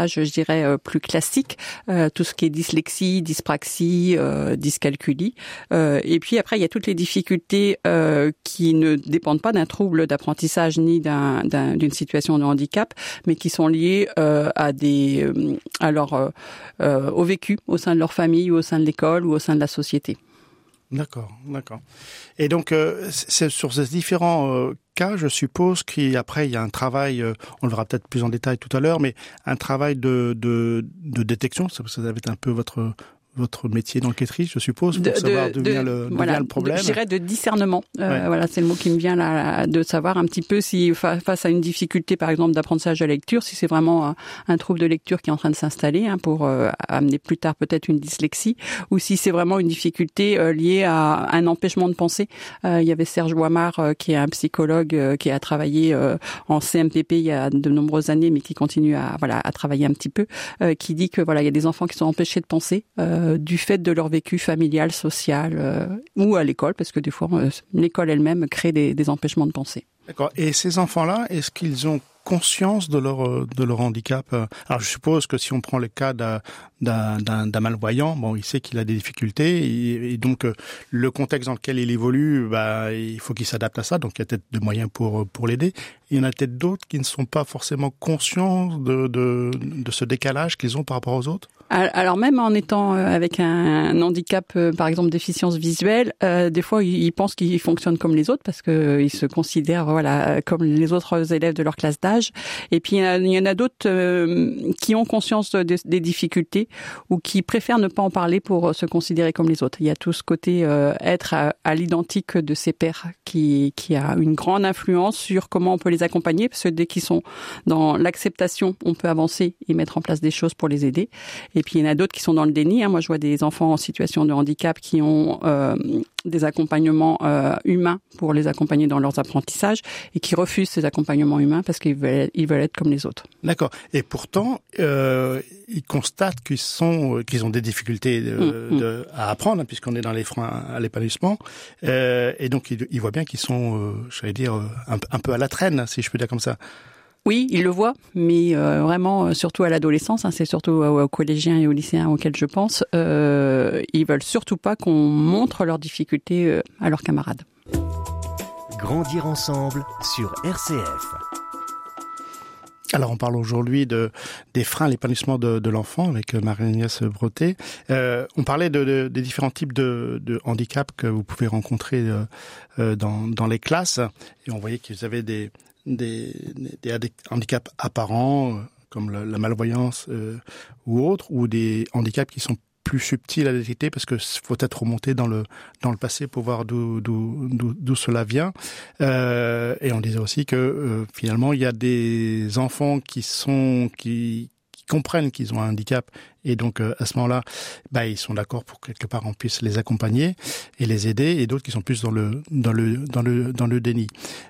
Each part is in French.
je dirais plus classique, tout ce qui est dyslexie, dyspraxie, dyscalculie. Et puis après, il y a toutes les difficultés qui ne dépendent pas d'un trouble d'apprentissage ni d'une situation de handicap, mais qui sont liées au vécu au sein de leur famille, ou au sein de l'école, ou au sein de la société. D'accord. Et donc, c'est sur ces différents cas, je suppose qu'après, il y a un travail, on le verra peut-être plus en détail tout à l'heure, mais un travail de détection, ça va être un peu votre métier d'enquêtrice, je suppose, pour savoir d'où vient le problème. Je dirais de discernement. Voilà, c'est le mot qui me vient là, de savoir un petit peu si face à une difficulté, par exemple, d'apprentissage de la lecture, si c'est vraiment un trouble de lecture qui est en train de s'installer, pour amener plus tard peut-être une dyslexie, ou si c'est vraiment une difficulté liée à un empêchement de penser. Il y avait Serge Ouamar, qui est un psychologue qui a travaillé en CMPP il y a de nombreuses années, mais qui continue à travailler un petit peu, qui dit que il y a des enfants qui sont empêchés de penser du fait de leur vécu familial, social, ou à l'école, parce que des fois, l'école elle-même crée des empêchements de penser. D'accord. Et ces enfants-là, est-ce qu'ils ont conscience de leur handicap? Alors, je suppose que si on prend le cas d'un malvoyant, il sait qu'il a des difficultés, et donc le contexte dans lequel il évolue, il faut qu'il s'adapte à ça. Donc, il y a peut-être des moyens pour l'aider. Il y en a peut-être d'autres qui ne sont pas forcément conscients de ce décalage qu'ils ont par rapport aux autres. Alors même en étant avec un handicap, par exemple déficience visuelle, des fois ils pensent qu'ils fonctionnent comme les autres parce que ils se considèrent comme les autres élèves de leur classe d'âge. Et puis il y en a d'autres qui ont conscience des difficultés ou qui préfèrent ne pas en parler pour se considérer comme les autres. Il y a tout ce côté être à l'identique de ses pairs qui a une grande influence sur comment on peut les accompagner, parce que dès qu'ils sont dans l'acceptation, on peut avancer et mettre en place des choses pour les aider. Et puis il y en a d'autres qui sont dans le déni. Moi, je vois des enfants en situation de handicap qui ont des accompagnements humains pour les accompagner dans leurs apprentissages et qui refusent ces accompagnements humains parce qu'ils veulent être comme les autres. D'accord. Et pourtant, ils constatent qu'ils ont des difficultés à apprendre, puisqu'on est dans les freins à l'épanouissement. Et donc, ils voient bien qu'ils sont, un peu à la traîne, si je peux dire comme ça. Oui, ils le voient, mais vraiment, surtout à l'adolescence, c'est surtout aux collégiens et aux lycéens auxquels je pense, ils veulent surtout pas qu'on montre leurs difficultés à leurs camarades. Grandir ensemble sur RCF. Alors, on parle aujourd'hui des freins à l'épanouissement de l'enfant avec Marie-Agnès Bretet. On parlait des différents types de handicaps que vous pouvez rencontrer dans les classes, et on voyait qu'ils avaient des handicaps apparents comme la malvoyance ou autres, ou des handicaps qui sont plus subtils à détecter parce que faut être remonté dans le passé pour voir d'où cela vient. Et on disait aussi que finalement il y a des enfants qui comprennent qu'ils ont un handicap, et donc à ce moment-là, ils sont d'accord pour que quelque part on puisse les accompagner et les aider, et d'autres qui sont plus dans le déni.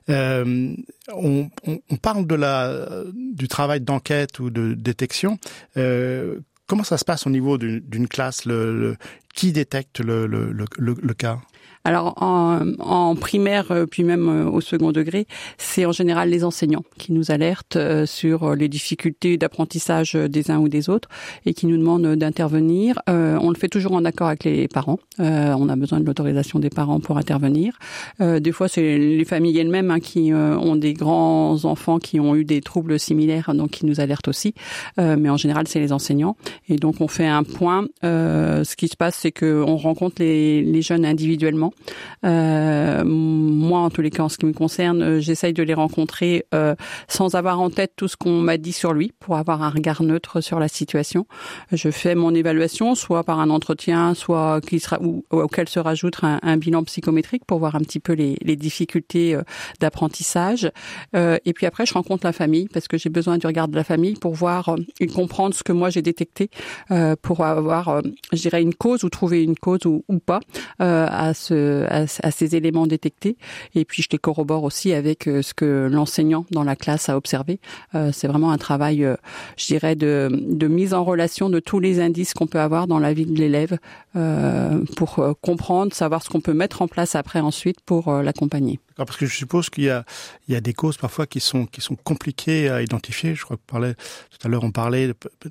On parle du travail d'enquête ou de détection. Comment ça se passe au niveau d'une classe, qui détecte le cas? Alors en primaire, puis même au second degré, c'est en général les enseignants qui nous alertent sur les difficultés d'apprentissage des uns ou des autres et qui nous demandent d'intervenir. On le fait toujours en accord avec les parents. On a besoin de l'autorisation des parents pour intervenir. Des fois, c'est les familles elles-mêmes qui ont des grands enfants qui ont eu des troubles similaires, donc qui nous alertent aussi. Mais en général, c'est les enseignants. Et donc, on fait un point. Ce qui se passe, c'est qu'on rencontre les jeunes individuellement. Moi, en tous les cas, en ce qui me concerne, j'essaye de les rencontrer sans avoir en tête tout ce qu'on m'a dit sur lui, pour avoir un regard neutre sur la situation. Je fais mon évaluation, soit par un entretien, soit auquel se rajoute un bilan psychométrique pour voir un petit peu les difficultés d'apprentissage. Et puis après, je rencontre la famille, parce que j'ai besoin du regard de la famille pour voir et comprendre ce que moi j'ai détecté, pour avoir, je dirais, une cause, ou trouver une cause ou pas à ce ces éléments détectés. Et puis je les corrobore aussi avec ce que l'enseignant dans la classe a observé. C'est vraiment un travail, je dirais, de mise en relation de tous les indices qu'on peut avoir dans la vie de l'élève pour comprendre, savoir ce qu'on peut mettre en place après ensuite pour l'accompagner. D'accord, parce que je suppose qu'il y a des causes parfois qui sont compliquées à identifier. Je crois que tout à l'heure on parlait